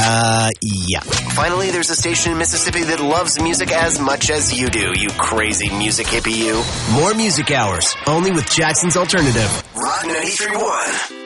Yeah. Finally, there's a station in Mississippi that loves music as much as you do, you crazy music hippie you. More music hours, only with Jackson's Alternative. Rock 93.1.